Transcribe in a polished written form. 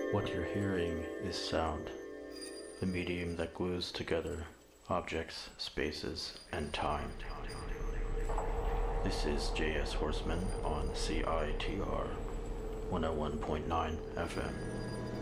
What you're hearing is sound, the medium that glues together objects, spaces, and time. This is JS Horseman on CITR 101.9 FM.